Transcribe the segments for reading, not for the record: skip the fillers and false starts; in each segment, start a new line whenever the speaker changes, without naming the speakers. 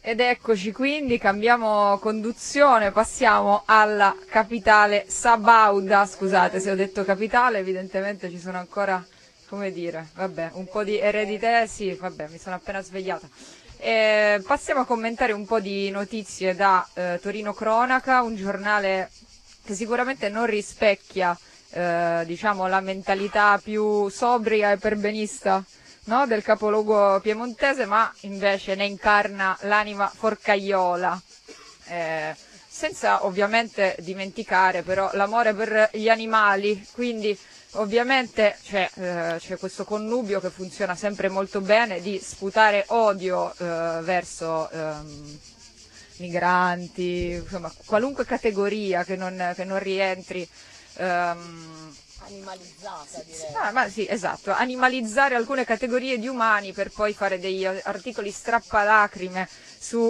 Ed eccoci quindi, cambiamo conduzione, passiamo alla capitale sabauda. Scusate se ho detto capitale, evidentemente ci sono ancora, come dire, vabbè, un po' di eredità, sì, vabbè, mi sono appena svegliata. Passiamo a commentare un po' di notizie da Torino Cronaca, un giornale che sicuramente non rispecchia, diciamo, la mentalità più sobria e perbenista, no, del capoluogo piemontese, ma invece ne incarna l'anima forcaiola, senza ovviamente dimenticare però l'amore per gli animali, quindi ovviamente c'è questo connubio che funziona sempre molto bene di sputare odio verso migranti, insomma qualunque categoria che non rientri
animalizzata, direi.
ma sì, esatto, animalizzare alcune categorie di umani per poi fare degli articoli strappalacrime su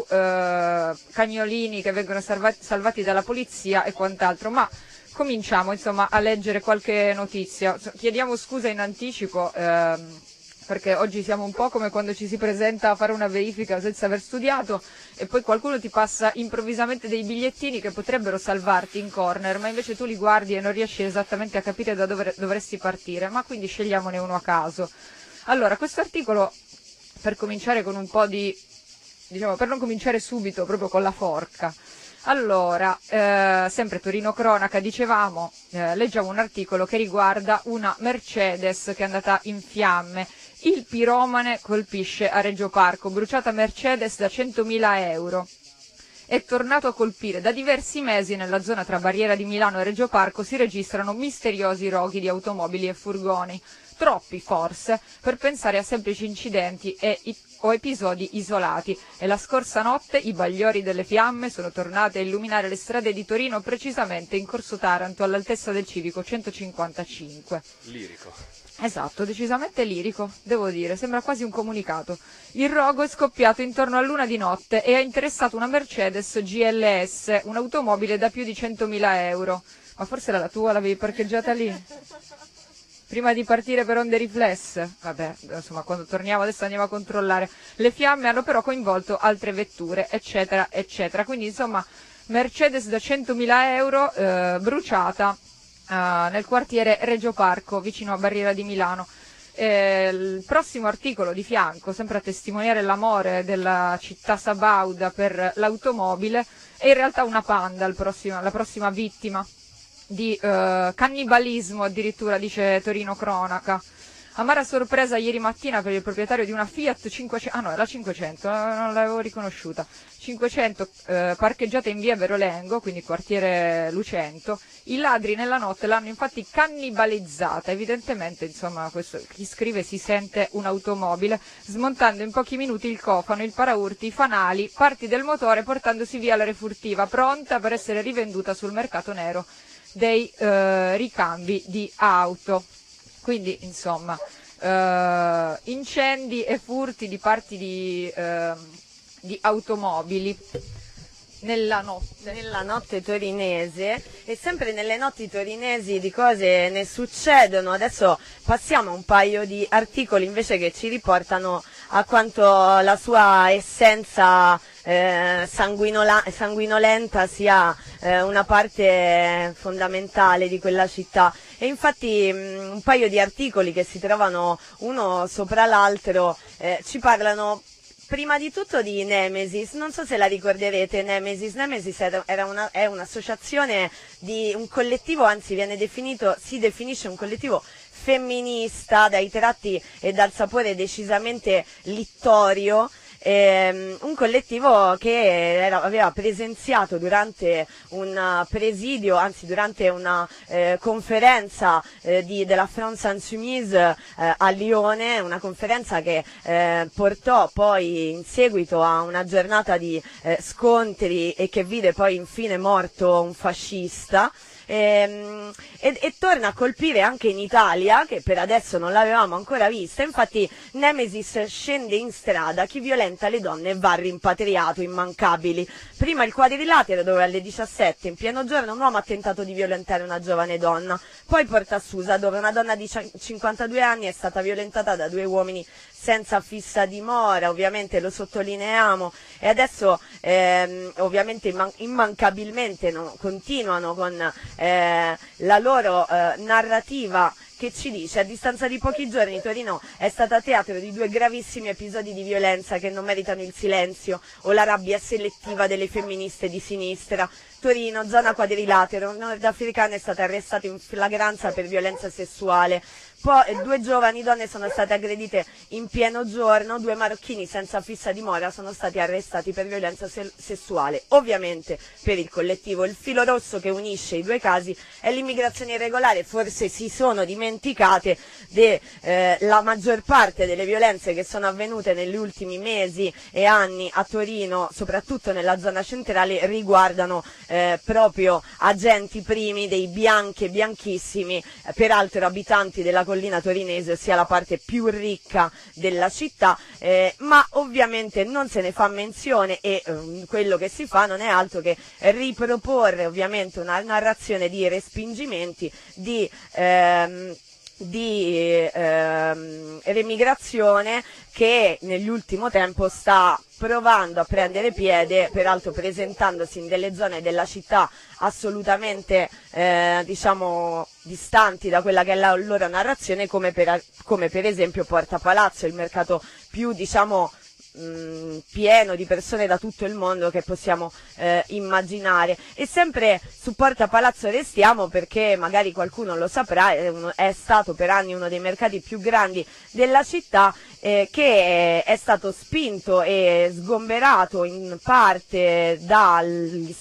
cagnolini che vengono salvati dalla polizia e quant'altro, ma cominciamo insomma a leggere qualche notizia. Chiediamo scusa in anticipo perché oggi siamo un po' come quando ci si presenta a fare una verifica senza aver studiato e poi qualcuno ti passa improvvisamente dei bigliettini che potrebbero salvarti in corner, ma invece tu li guardi e non riesci esattamente a capire da dove dovresti partire, ma quindi scegliamone uno a caso. Allora, questo articolo, per cominciare con un po' di, diciamo, per non cominciare subito proprio con la forca. Allora, sempre Torino Cronaca, dicevamo, leggiamo un articolo che riguarda una Mercedes che è andata in fiamme. Il piromane colpisce a Reggio Parco, bruciata Mercedes da 100.000 euro. È tornato a colpire. Da diversi mesi nella zona tra Barriera di Milano e Reggio Parco si registrano misteriosi roghi di automobili e furgoni. Troppi forse per pensare a semplici incidenti o episodi isolati, e la scorsa notte i bagliori delle fiamme sono tornati a illuminare le strade di Torino, precisamente in Corso Taranto all'altezza del civico 155.
Lirico.
Esatto, decisamente lirico, devo dire, sembra quasi un comunicato. Il rogo è scoppiato intorno all'1 di notte e ha interessato una Mercedes GLS, un'automobile da più di 100.000 euro. Ma forse era la tua, l'avevi parcheggiata lì? Prima di partire per onde riflesse? Vabbè, insomma, quando torniamo adesso andiamo a controllare. Le fiamme hanno però coinvolto altre vetture, eccetera, eccetera. Quindi, insomma, Mercedes da 100.000 euro bruciata nel quartiere Reggio Parco, vicino a Barriera di Milano. Il prossimo articolo di fianco, sempre a testimoniare l'amore della città sabauda per l'automobile, è in realtà una Panda, la prossima vittima di cannibalismo, addirittura, dice Torino Cronaca. Amara sorpresa ieri mattina per il proprietario di una Fiat 500, no, era 500, non l'avevo riconosciuta, 500 parcheggiata in via Verolengo, quindi quartiere Lucento. I ladri nella notte l'hanno infatti cannibalizzata, evidentemente, insomma, chi scrive si sente un'automobile, smontando in pochi minuti il cofano, il paraurti, i fanali, parti del motore, portandosi via la refurtiva, pronta per essere rivenduta sul mercato nero dei ricambi di auto. Quindi, insomma, incendi e furti di parti di automobili nella notte
torinese. E sempre nelle notti torinesi di cose ne succedono. Adesso passiamo a un paio di articoli invece che ci riportano a quanto la sua essenza sanguinolenta sia una parte fondamentale di quella città. E infatti un paio di articoli che si trovano uno sopra l'altro ci parlano prima di tutto di Nemesis. Non so se la ricorderete. Nemesis è un'associazione di un collettivo, anzi si definisce un collettivo femminista dai tratti e dal sapore decisamente littorio. Un collettivo che aveva presenziato durante un presidio, anzi durante una conferenza della France Insoumise a Lione, una conferenza che portò poi in seguito a una giornata di scontri e che vide poi infine morto un fascista. E torna a colpire anche in Italia, che per adesso non l'avevamo ancora vista. Infatti Nemesis scende in strada, chi violenta le donne va rimpatriato, immancabili. Prima il quadrilatero, dove alle 17 in pieno giorno un uomo ha tentato di violentare una giovane donna, poi Porta Susa, dove una donna di 52 anni è stata violentata da due uomini senza fissa dimora, ovviamente lo sottolineiamo, e adesso ovviamente immancabilmente continuano con la loro narrativa, che ci dice: a distanza di pochi giorni Torino è stata teatro di 2 gravissimi episodi di violenza che non meritano il silenzio o la rabbia selettiva delle femministe di sinistra. Torino, zona quadrilatero, un nordafricano è stato arrestato in flagranza per violenza sessuale. Poi 2 giovani donne sono state aggredite in pieno giorno, 2 marocchini senza fissa dimora sono stati arrestati per violenza sessuale. Ovviamente per il collettivo il filo rosso che unisce i 2 casi è l'immigrazione irregolare. Forse si sono dimenticate la maggior parte delle violenze che sono avvenute negli ultimi mesi e anni a Torino, soprattutto nella zona centrale, riguardano proprio agenti primi dei bianchi e bianchissimi, peraltro abitanti della collina torinese, ossia la parte più ricca della città, ma ovviamente non se ne fa menzione, e quello che si fa non è altro che riproporre ovviamente una narrazione di respingimenti, di remigrazione, che nell'ultimo tempo sta provando a prendere piede, peraltro presentandosi in delle zone della città assolutamente diciamo distanti da quella che è la loro narrazione, come per esempio Porta Palazzo, il mercato più diciamo pieno di persone da tutto il mondo che possiamo immaginare. E sempre su Porta Palazzo restiamo, perché magari qualcuno lo saprà, è stato per anni uno dei mercati più grandi della città, che è stato spinto e sgomberato in parte dagli